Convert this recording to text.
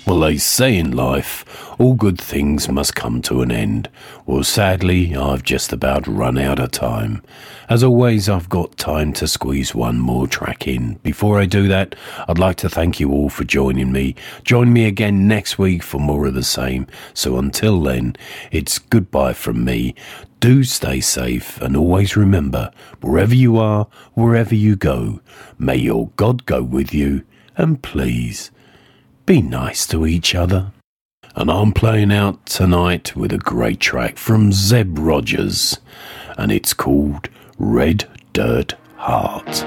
Well, they say in life, all good things must come to an end. Well, sadly, I've just about run out of time. As always, I've got time to squeeze one more track in. Before I do that, I'd like to thank you all for joining me. Join me again next week for more of the same. So until then, it's goodbye from me. Do stay safe and always remember, wherever you are, wherever you go, may your God go with you, and please, be nice to each other. And I'm playing out tonight with a great track from Zeb Rogers, and it's called Red Dirt Heart.